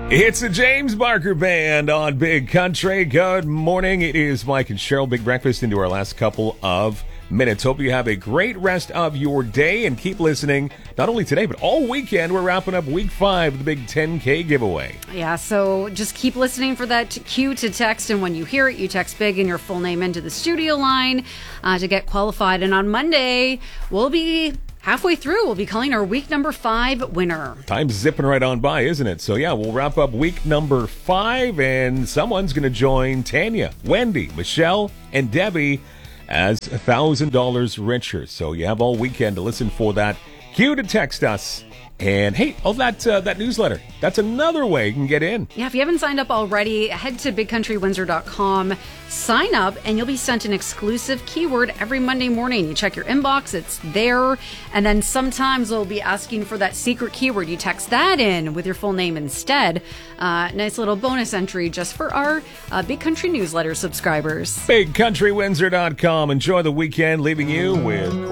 It's the James Barker Band on Big Country. Good morning. It is Mike and Cheryl. Big breakfast into our last couple of minutes. Hope you have a great rest of your day and keep listening. Not only today, but all weekend. We're wrapping up week 5 of the big 10K giveaway. Yeah, so just keep listening for that cue to text. And when you hear it, you text big and your full name into the studio line to get qualified. And on Monday, we'll be halfway through. We'll be calling our week number 5 winner. Time's zipping right on by, isn't it? So yeah, we'll wrap up week number 5 and someone's going to join Tanya, Wendy, Michelle, and Debbie as $1,000 richer. So you have all weekend to listen for that. Cue to text us. And hey, that newsletter, that's another way you can get in. Yeah, if you haven't signed up already, head to bigcountrywindsor.com, sign up, and you'll be sent an exclusive keyword every Monday morning. You check your inbox, it's there, and then sometimes they'll be asking for that secret keyword. You text that in with your full name instead. Nice little bonus entry just for our Big Country newsletter subscribers. BigCountryWindsor.com. Enjoy the weekend, leaving you with